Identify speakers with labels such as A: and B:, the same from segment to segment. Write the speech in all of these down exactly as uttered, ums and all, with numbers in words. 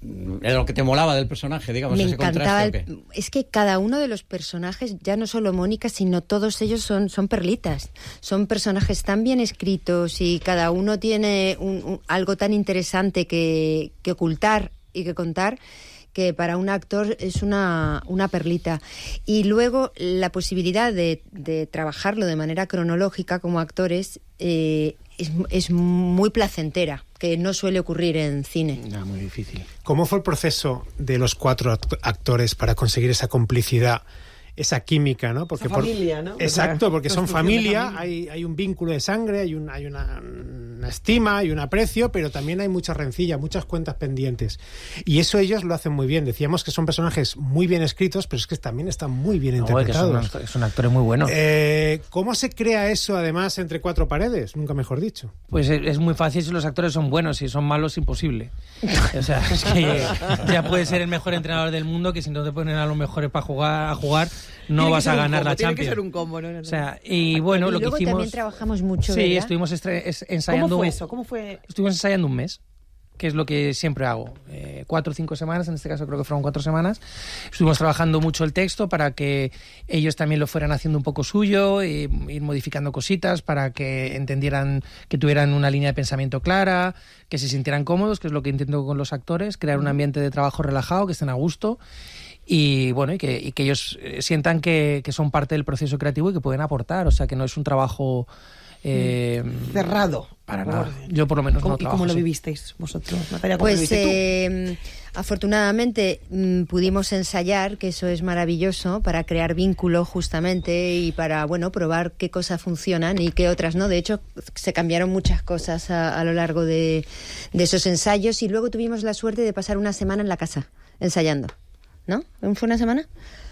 A: era lo que te molaba del personaje, digamos,
B: Me
A: ese
B: encantaba.
A: contraste.
B: El, es que cada uno de los personajes, ya no solo Mónica, sino todos ellos son, son perlitas. Son personajes tan bien escritos y cada uno tiene un, un, algo tan interesante que, que ocultar y que contar, que para un actor es una, una perlita. Y luego la posibilidad de, de trabajarlo de manera cronológica como actores eh, es, es muy placentera, que no suele ocurrir en cine.
C: No, muy difícil.
D: ¿Cómo fue el proceso de los cuatro act- actores para conseguir esa complicidad, esa química, ¿no? Porque
E: esa familia,
D: por...
E: ¿no?
D: Exacto, porque son familia,
E: familia.
D: hay, hay un vínculo de sangre, hay, un, hay una, una estima, hay un aprecio, pero también hay mucha rencilla, muchas cuentas pendientes. Y eso ellos lo hacen muy bien. Decíamos que son personajes muy bien escritos, pero es que también están muy bien
C: No,
D: interpretados.
C: que son, son actores muy buenos.
D: Eh, ¿Cómo se crea eso, además, entre cuatro paredes? Nunca mejor dicho.
C: Pues es, es muy fácil si los actores son buenos, si son malos, imposible. O sea, es que ya puedes ser el mejor entrenador del mundo, que si no te ponen a los mejores para jugar, a jugar, no
E: Tiene
C: vas a ganar
E: combo,
C: la
E: tiene
C: Champions.
E: Tiene que ser un combo, ¿no? no, no.
C: O sea, y bueno,
B: y
C: lo que
B: luego
C: hicimos...
B: también trabajamos mucho,
C: Sí,
B: ¿verdad?
C: estuvimos estre- es- ensayando...
E: ¿Cómo fue eso? ¿Cómo fue?
C: Estuvimos ensayando un mes, que es lo que siempre hago. Eh, cuatro o cinco semanas, en este caso creo que fueron cuatro semanas. Estuvimos trabajando mucho el texto para que ellos también lo fueran haciendo un poco suyo, e ir modificando cositas para que entendieran, que tuvieran una línea de pensamiento clara, que se sintieran cómodos, que es lo que intento con los actores, crear un ambiente de trabajo relajado, que estén a gusto. Y bueno, y que, y que ellos sientan que, que son parte del proceso creativo y que pueden aportar, o sea, que no es un trabajo eh,
E: cerrado.
C: Para nada. Yo por lo menos
E: ¿Cómo,
C: no
E: ¿Y
C: trabajo
E: cómo lo
C: así.
E: vivisteis vosotros, Natalia? ¿Cómo
B: Pues
E: lo viviste tú?
B: eh, afortunadamente mm, pudimos ensayar, que eso es maravilloso, para crear vínculo justamente y para, bueno, probar qué cosas funcionan y qué otras no. De hecho, se cambiaron muchas cosas a, a lo largo de, de esos ensayos y luego tuvimos la suerte de pasar una semana en la casa ensayando, ¿no? ¿Fue una semana?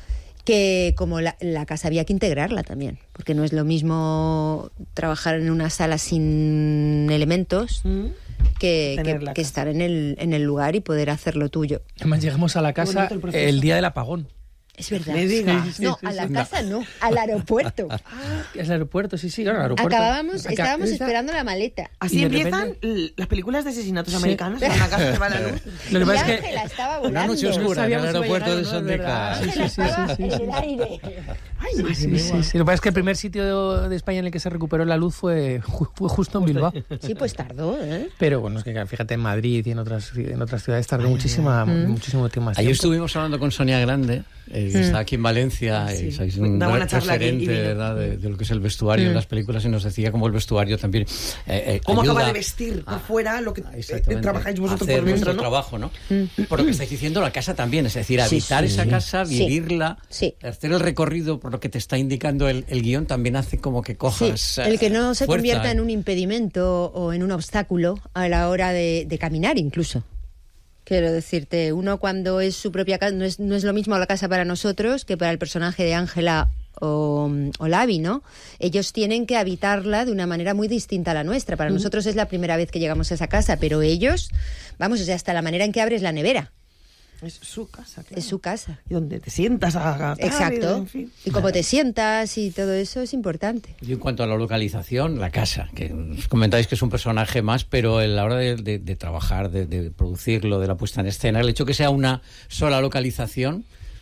B: Que como la, la casa había que integrarla también, porque no es lo mismo trabajar en una sala sin elementos
E: ¿Mm?
B: que,
E: Tener
B: que,
E: la
B: que
E: casa.
B: estar en el, en el lugar y poder hacer lo tuyo.
C: Además llegamos a la casa
E: bonito el proceso.
C: el día del apagón.
B: Es verdad.
E: Me diga.
C: Sí, sí,
B: No,
C: sí,
B: a la
C: sí.
B: casa no, al aeropuerto.
C: Es el aeropuerto, sí, sí, claro, el aeropuerto.
B: Acabábamos,
C: Acá-
B: estábamos
C: esta-
B: esperando la maleta.
E: Así
C: y de
E: empiezan
C: repente-
E: l- las películas de asesinatos
C: Sí.
E: americanos. En una casa se va la luz.
C: Lo que
B: Y
C: pasa es que
B: Ángela estaba
A: Una
B: volando.
A: noche oscura en el
C: sabíamos si iba a
A: aeropuerto
C: llegar
A: de
C: o no, es
A: Sondeca.
C: verdad. Sí,
B: Ángela
C: sí, sí,
B: estaba
C: sí,
B: en
C: sí.
B: el aire.
E: Ay,
C: Sí,
E: madre
C: sí,
E: mía.
C: sí, sí. Lo que pasa es que el primer sitio de, de España en el que se recuperó la luz fue, ju- fue justo en Bilbao.
B: Sí, pues tardó, ¿eh?
C: Pero bueno, es que claro, fíjate, en Madrid y en otras, en otras ciudades tardó muchísima, muchísimo tiempo más.
A: Ayer
C: tiempo.
A: estuvimos hablando con Sonia Grande, eh, que está aquí en Valencia,
E: Sí.
A: y sois un
E: Da buena
A: gran
E: charla aquí,
A: referente,
E: y vino.
A: ¿verdad?, de, de lo que es el vestuario en las películas, y nos decía cómo el vestuario también eh, eh,
E: ¿Cómo
A: ayuda
E: acaba de vestir por
A: a-
E: fuera lo que
A: a-
E: eh,
A: exactamente,
E: trabajáis vosotros
A: hacer
E: por dentro,
A: vuestro
E: ¿no?
A: trabajo, ¿no? Por lo que estáis diciendo, la casa también, es decir,
B: Sí,
A: habitar
B: sí.
A: esa casa,
B: Sí.
A: vivirla,
B: Sí.
A: hacer el recorrido por lo que te está indicando el, el guión, también hace como que
B: Sí,
A: cojas
B: el que no se
A: fuerza.
B: convierta en un impedimento o en un obstáculo a la hora de, de caminar incluso. Quiero decirte, uno cuando es su propia casa, no es, no es lo mismo la casa para nosotros que para el personaje de Ángela o, o Lavi, ¿no? Ellos tienen que habitarla de una manera muy distinta a la nuestra. Para nosotros es la primera vez que llegamos a esa casa, pero ellos, vamos, o sea, hasta la manera en que abres la nevera,
E: Es su casa, claro.
B: es su casa.
E: Y donde te sientas a a-
B: Exacto.
E: en fin.
B: Y cómo te sientas y todo eso es importante.
A: Y en cuanto a la localización, la casa, que os comentáis que es un personaje más, pero a la hora de, de- de trabajar, de, de producirlo, de la puesta en escena, el hecho que sea una sola localización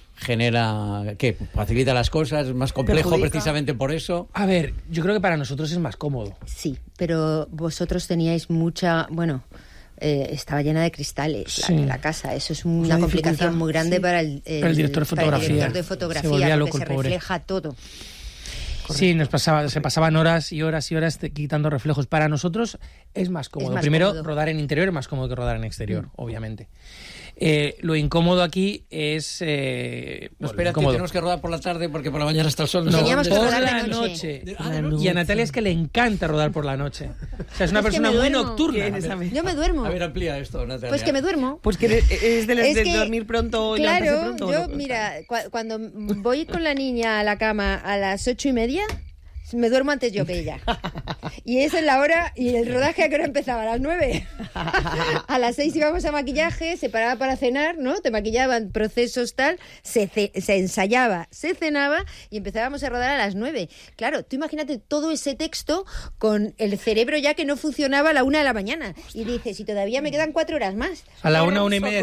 A: genera, ¿qué? Facilita las cosas, es más complejo
E: Perjudica.
A: precisamente por eso.
C: A ver, yo creo que para nosotros es más cómodo.
B: Sí, pero vosotros teníais mucha, bueno, eh, estaba llena de cristales
C: Sí.
B: la, la casa. Eso es
E: Una
B: una complicación
E: dificultad,
B: muy grande
E: sí.
B: para el,
C: Para el director de
B: para el
C: fotografía.
B: director de
C: Se
B: fotografía,
C: volvía
B: porque
C: loco el
B: se
C: pobre.
B: refleja todo.
C: Sí, nos pasaba, se pasaban horas y horas y horas te- quitando reflejos. Para nosotros es más cómodo.
B: más
C: Primero,
B: cómodo.
C: rodar en interior es más cómodo que rodar en exterior, obviamente. Eh, lo incómodo aquí es... Eh,
A: No,
C: bueno,
A: espérate,
C: incómodo.
A: tenemos que rodar por la tarde porque por la mañana está el sol.
C: No,
B: Teníamos que
C: por
B: rodar de
C: la
B: noche.
C: noche.
A: Ah, de noche.
C: Y a Natalia es que le encanta rodar por la noche. O sea, es una
B: Es que
C: persona
B: me
C: muy
B: duermo.
C: nocturna.
E: ¿Quién es a ver?
B: Yo me duermo.
A: A ver, amplía esto, Natalia.
B: Pues que me duermo.
E: Pues que eres- es de las
B: Es
E: de
B: que,
E: dormir pronto y levantarse
B: claro,
E: pronto.
B: yo,
E: ¿no?
B: mira, cua- cuando voy con la niña a la cama a las ocho y media, me duermo antes yo que ella. Y esa es la hora, y el rodaje a qué hora empezaba, a las nueve. A las seis íbamos a maquillaje, se paraba para cenar, ¿no? Te maquillaban, procesos tal, se, ce- se ensayaba, se cenaba y empezábamos a rodar a las nueve. Claro, tú imagínate todo ese texto con el cerebro ya que no funcionaba a la una de la mañana. Y dices, y todavía me quedan cuatro horas más.
C: A la una, una y media